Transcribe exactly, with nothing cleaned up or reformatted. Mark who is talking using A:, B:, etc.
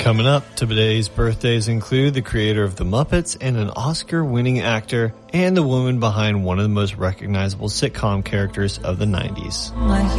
A: Coming up, today's birthdays include the creator of The Muppets and an Oscar-winning actor, and the woman behind one of the most recognizable sitcom characters of the nineties.
B: My